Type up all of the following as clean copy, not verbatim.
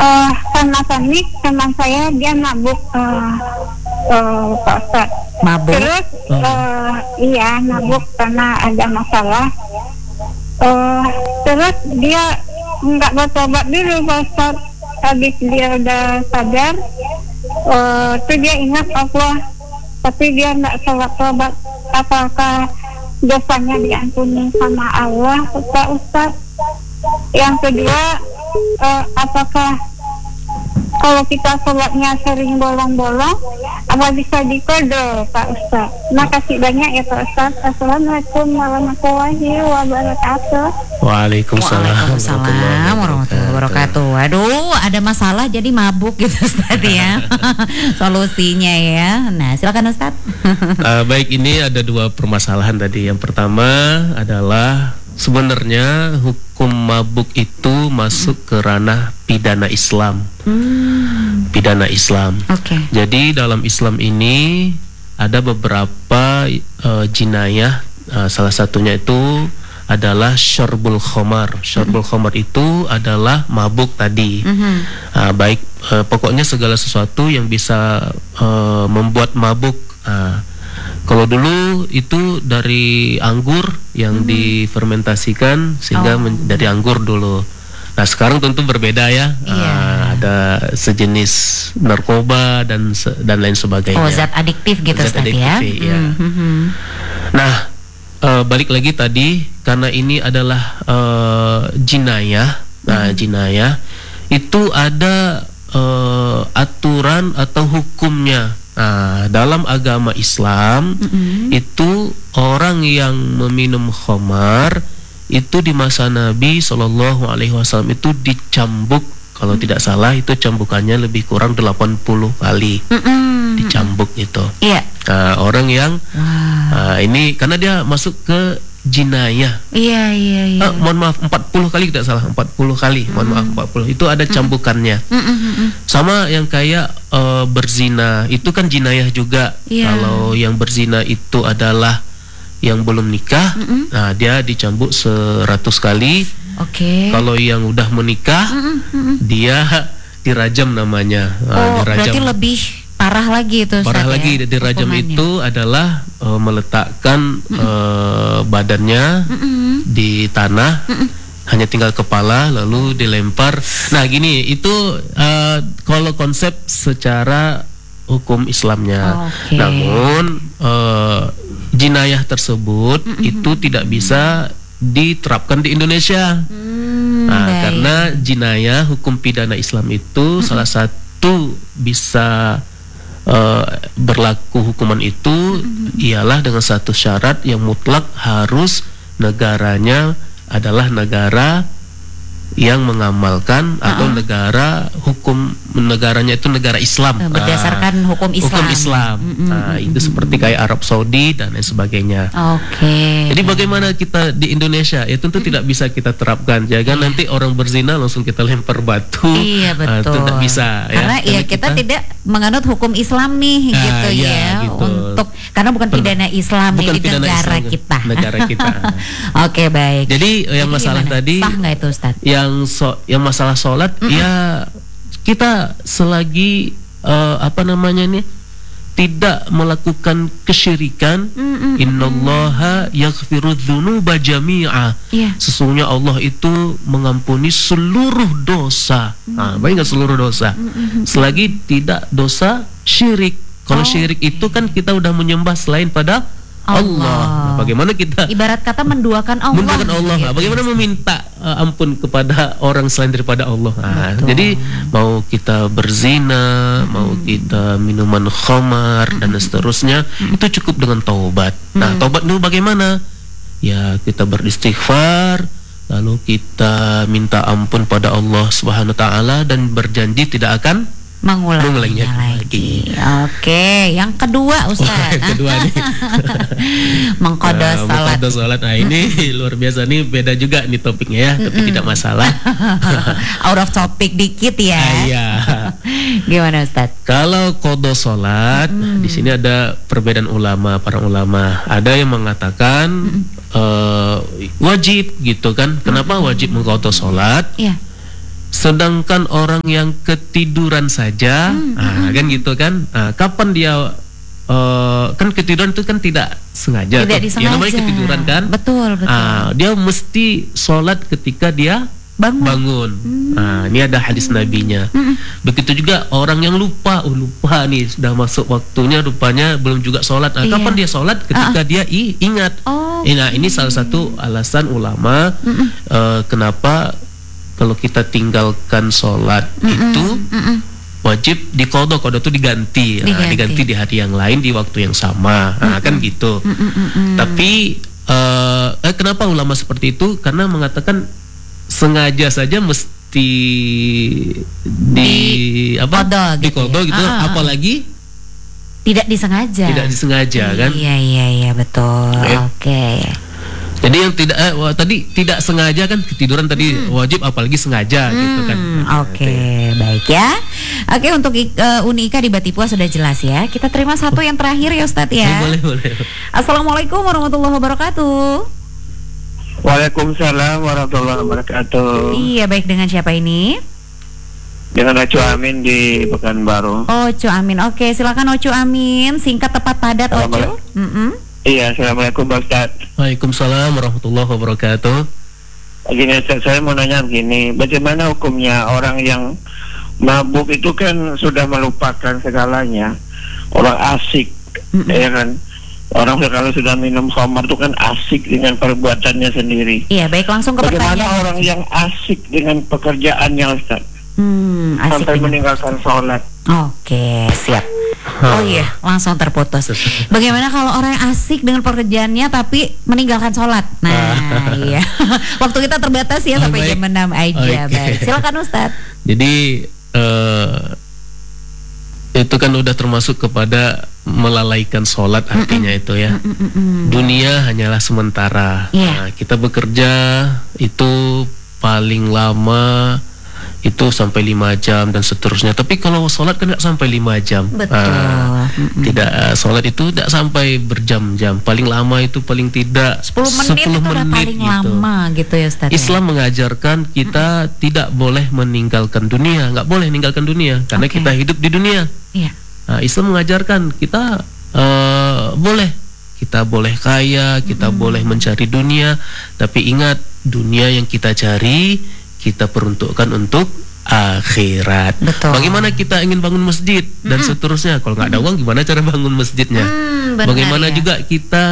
Karena panik teman saya dia mabuk, Pak Ustaz. Mabuk? Terus iya mabuk karena ada masalah. Terus dia nggak bertobat dulu, Pak Ustaz. Habis dia udah sadar, tuh dia ingat Allah, tapi dia nggak sholat tobat. Apakah dosanya diampuni sama Allah, Pak Ustaz? Yang kedua, apakah kalau kita sholatnya sering bolong-bolong, apa bisa dikodol, Pak Ustaz? Makasih banyak ya, Pak Ustaz. Assalamualaikum warahmatullahi wabarakatuh. Waalaikumsalam warahmatullahi wabarakatuh. Waduh, ada masalah jadi mabuk gitu, Ustaz ya. Solusinya ya. Nah, silakan Ustaz. Baik, ini ada dua permasalahan tadi. Yang pertama adalah sebenarnya hukum mabuk itu masuk ke ranah pidana Islam. Pidana Islam. Jadi dalam Islam ini ada beberapa jinayah. Salah satunya itu adalah syarbul khamar. Syarbul khamar itu adalah mabuk tadi. Baik, pokoknya segala sesuatu yang bisa membuat mabuk. Kalau dulu itu dari anggur yang difermentasikan sehingga dari anggur dulu. Nah, sekarang tentu berbeda ya. Ada sejenis narkoba dan lain sebagainya. Zat adiktif gitu, Ustaz ya. Nah, balik lagi tadi, karena ini adalah jinayah. Nah, jinayah itu ada aturan atau hukumnya. Nah, dalam agama Islam itu orang yang meminum khamar itu di masa Nabi Shallallahu Alaihi Wasallam itu dicambuk, kalau tidak salah itu cambukannya lebih kurang 80 kali dicambuk itu. Nah, orang yang ini karena dia masuk ke jinayah. Mohon maaf, 40 kali tidak salah, 40 kali. Mohon maaf, 40. Itu ada cambukannya. Sama yang kayak berzina, itu kan jinayah juga. Kalau yang berzina itu adalah yang belum nikah, nah dia dicambuk 100 kali. Kalau yang udah menikah, dia dirajam namanya. Dirajam. Berarti lebih parah lagi itu. Parah lagi, dirajam itu adalah meletakkan badannya di tanah, hanya tinggal kepala lalu dilempar. Nah gini, itu kalau konsep secara hukum Islamnya. Namun jinayah tersebut itu tidak bisa diterapkan di Indonesia. Karena jinayah hukum pidana Islam itu salah satu bisa berlaku hukuman itu ialah dengan satu syarat yang mutlak, harus negaranya adalah negara yang mengamalkan atau negara hukum negaranya itu negara Islam, berdasarkan hukum Islam. Hukum Islam. Nah, itu seperti kayak Arab Saudi dan lain sebagainya. Jadi bagaimana kita di Indonesia? Ya tentu tidak bisa kita terapkan. Jangan nanti orang berzina langsung kita lempar batu. Itu tidak bisa. Karena ya kita tidak menganut hukum Islam nih, gitu ya. Gitu. Untuk karena bukan pidana Islam nih di negara kita. Negara kita. Baik. Jadi yang masalah tadi, sah nggak itu, Ustaz? Yang masalah sholat, ya kita selagi tidak melakukan kesyirikan, innallaha yaghfiru dzunuba jami'a. Sesungguhnya Allah itu mengampuni seluruh dosa. Baik nggak seluruh dosa? Selagi tidak dosa syirik. Kalau syirik itu kan kita udah menyembah selain pada Allah. Nah, bagaimana kita ibarat kata menduakan Allah. Menduakan Allah. Nah, bagaimana meminta ampun kepada orang selain daripada Allah. Nah, jadi mau kita berzina, mau kita minuman khamar dan seterusnya, itu cukup dengan taubat. Nah, taubat itu bagaimana? Ya, kita beristighfar, lalu kita minta ampun pada Allah Subhanahu wa taala dan berjanji tidak akan mengulangnya lagi. Yang kedua, Ustaz. Yang kedua nih. Mengqadha salat. Mengqadha salat. Nah, ini luar biasa nih, beda juga nih topiknya ya, tapi tidak masalah. Out of topic dikit ya. Iya. Gimana, Ustaz? Kalau qadha salat, di sini ada perbedaan para ulama. Ada yang mengatakan wajib gitu kan. Kenapa wajib mengqadha salat? Sedangkan orang yang ketiduran saja, kan gitu kan? Kapan dia kan ketiduran itu kan tidak sengaja. Tidak tuh. disengaja. Ya namanya ketiduran kan? Betul. Dia mesti sholat ketika dia bangun. Ini ada hadis nabinya. Begitu juga orang yang lupa nih sudah masuk waktunya, rupanya belum juga sholat. Kapan dia sholat? Ketika dia ingat. Nah, ini salah satu alasan ulama kenapa kalau kita tinggalkan sholat itu wajib diqadha. Qadha itu diganti di hari yang lain di waktu yang sama. Kan gitu. Tapi kenapa ulama seperti itu? Karena mengatakan sengaja saja mesti diqadha gitu. Apalagi tidak disengaja kan? Iya betul. Oke. Jadi yang tidak sengaja kan ketiduran tadi wajib, apalagi sengaja gitu kan. Oke, baik ya. Oke, untuk Uni Ika di Batipua sudah jelas ya. Kita terima satu yang terakhir ya Ustadz ya. Boleh. Assalamualaikum warahmatullahi wabarakatuh. Waalaikumsalam warahmatullahi wabarakatuh. Iya, baik, dengan siapa ini? Dengan Ocu Amin di Pekanbaru. Ocu Amin. Oke, silakan Ocu Amin. Singkat, tepat, padat Ocu. Iya, assalamualaikum Pak Ustaz. Waalaikumsalam warahmatullahi wabarakatuh. Gini Ustaz, saya mau nanya begini, bagaimana hukumnya orang yang mabuk itu kan sudah melupakan segalanya, orang asik, ya kan? Orang kalau sudah minum khamar itu kan asik dengan perbuatannya sendiri. Iya, baik, langsung ke bagaimana pertanyaan. Orang yang asik dengan pekerjaannya Ustaz? Asik sampai meninggalkan sholat. Oke, siap. Oh iya, langsung terputus. Bagaimana kalau orang yang asik dengan pekerjaannya tapi meninggalkan sholat? Nah, iya. Waktu kita terbatas ya, sampai jam 6 aja. Baik, silakan Ustadz. Jadi itu kan udah termasuk kepada melalaikan sholat, artinya itu ya. Dunia hanyalah sementara. Nah, kita bekerja itu paling lama itu sampai 5 jam dan seterusnya. Tapi kalau sholat kan tidak sampai 5 jam. Betul. Tidak, sholat itu tidak sampai berjam-jam. Paling lama itu paling tidak 10 menit itu udah paling gitu. Lama gitu ya Ustaz. Islam mengajarkan kita tidak boleh meninggalkan dunia, nggak boleh meninggalkan dunia karena kita hidup di dunia. Iya. Nah, Islam mengajarkan kita boleh kaya, kita boleh mencari dunia, tapi ingat dunia yang kita cari kita peruntukkan untuk akhirat. Betul. Bagaimana kita ingin bangun masjid dan seterusnya, kalau nggak ada uang gimana cara bangun masjidnya? Bagaimana juga kita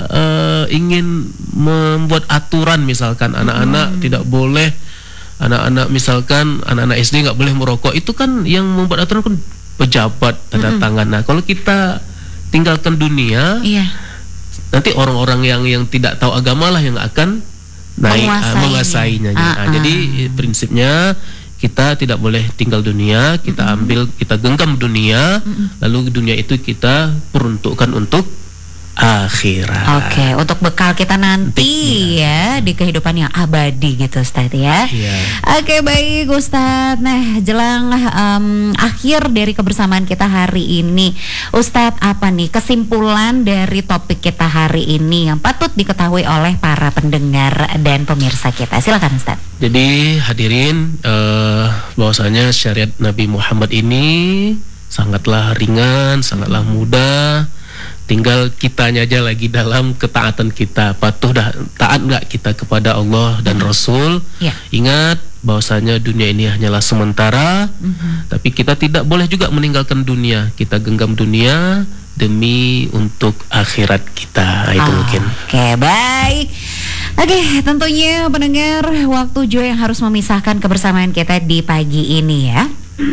ingin membuat aturan, misalkan anak-anak tidak boleh, anak-anak SD nggak boleh merokok, itu kan yang membuat aturan kan pejabat tanda tangan. Nah, kalau kita tinggalkan dunia, nanti orang-orang yang tidak tahu agama lah yang akan menguasainya. Jadi prinsipnya kita tidak boleh tinggal dunia, kita genggam dunia, lalu dunia itu kita peruntukkan untuk akhirat. Oke, untuk bekal kita nanti ya di kehidupan yang abadi gitu Ustadz ya. Oke, baik Ustadz. Nah, jelang akhir dari kebersamaan kita hari ini, Ustadz, apa nih kesimpulan dari topik kita hari ini yang patut diketahui oleh para pendengar dan pemirsa kita? Silakan Ustadz. Jadi hadirin, bahwasanya syariat Nabi Muhammad ini sangatlah ringan, sangatlah mudah. Tinggal kitanya aja lagi dalam ketaatan kita, taat nggak kita kepada Allah dan Rasul. Ingat bahwasanya dunia ini hanyalah sementara, tapi kita tidak boleh juga meninggalkan dunia. Kita genggam dunia demi untuk akhirat kita. Itu mungkin. Oke, baik. Oke, tentunya pendengar, waktu juga yang harus memisahkan kebersamaan kita di pagi ini ya.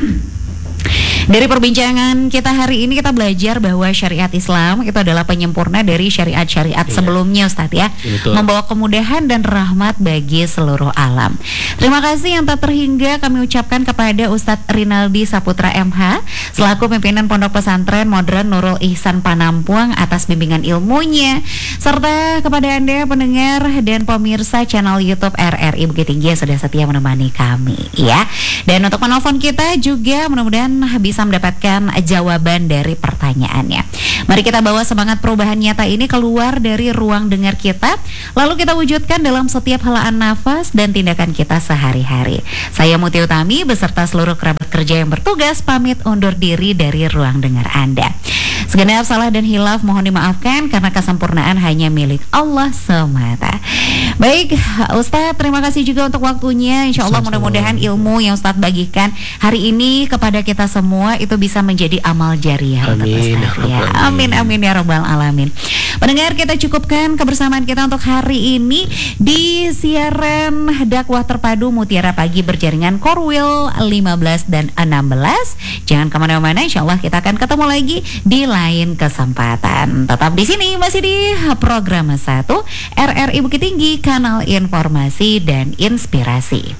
Dari perbincangan kita hari ini, kita belajar bahwa syariat Islam itu adalah penyempurna dari syariat-syariat sebelumnya Ustadz ya. Membawa kemudahan dan rahmat bagi seluruh alam. Terima kasih yang tak terhingga kami ucapkan kepada Ustadz Rinaldi Saputra MH selaku pimpinan Pondok Pesantren Modern Nurul Ihsan Panampuang atas bimbingan ilmunya, serta kepada Anda pendengar dan pemirsa channel YouTube RRI Bukit Tinggi yang sudah setia menemani kami ya. Dan untuk menelpon kita juga mudah-mudahan bisa bisa mendapatkan jawaban dari pertanyaannya. Mari kita bawa semangat perubahan nyata ini keluar dari ruang dengar kita, lalu kita wujudkan dalam setiap helaan nafas dan tindakan kita sehari-hari. Saya Muti Utami beserta seluruh kerabat kerja yang bertugas pamit undur diri dari ruang dengar Anda. Segenap salah dan hilaf mohon dimaafkan karena kesempurnaan hanya milik Allah semata. Baik, Ustadz, terima kasih juga untuk waktunya. Insya Allah mudah-mudahan ilmu yang Ustadz bagikan hari ini kepada kita semua itu bisa menjadi amal jariah untuk Ustadz. Ya. Amin, amin ya rabbal alamin. Pendengar, kita cukupkan kebersamaan kita untuk hari ini di siaran dakwah terpadu Mutiara Pagi berjaringan Korwil 15 dan 16. Jangan kemana-mana, insya Allah kita akan ketemu lagi di lain kesempatan. Tetap di sini masih di program 1 RRI Bukit Tinggi, kanal informasi dan inspirasi.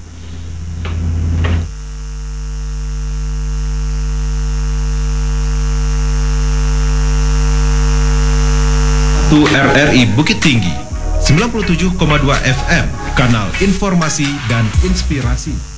RRI Bukit Tinggi 97,2 FM, kanal informasi dan inspirasi.